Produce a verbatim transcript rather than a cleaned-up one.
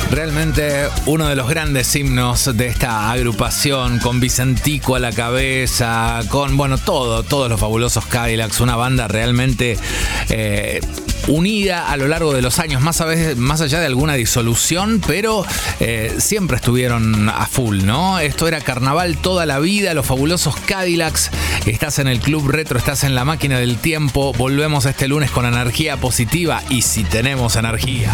Realmente uno de los grandes himnos de esta agrupación, con Vicentico a la cabeza, con, bueno, todo, todos los fabulosos Cadillacs, una banda realmente eh, unida a lo largo de los años, más, a veces, más allá de alguna disolución, pero eh, siempre estuvieron a full, ¿no? Esto era carnaval toda la vida, los fabulosos Cadillacs. Estás en el Club Retro, estás en la máquina del tiempo. Volvemos este lunes con energía positiva y si tenemos energía.